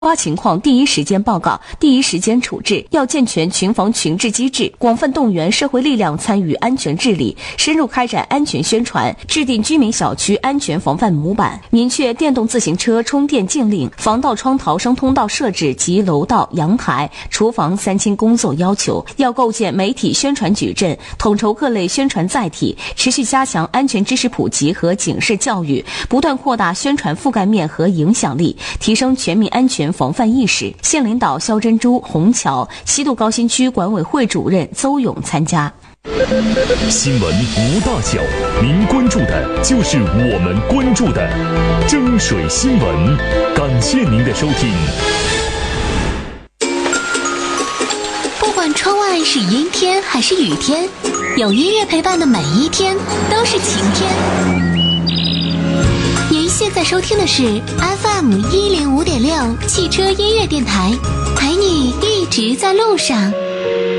发情况第一时间报告，第一时间处置，要健全群防群治机制，广泛动员社会力量参与安全治理，深入开展安全宣传，制定居民小区安全防范模板，明确电动自行车充电禁令、防盗窗逃生通道设置及楼道、阳台、厨房3清工作要求。要构建媒体宣传矩阵，统筹各类宣传载体，持续加强安全知识普及和警示教育，不断扩大宣传覆盖面和影响力，提升全民安全防范意识。县领导肖珍珠、洪桥、西渡高新区管委会主任邹勇参加。 新闻无大小，您关注的就是我们关注的蒸水新闻。感谢您的收听。 不管窗外是阴天还是雨天，有音乐陪伴的每一天都是晴天。您现在收听的是 FM105.6汽车音乐电台，陪你一直在路上。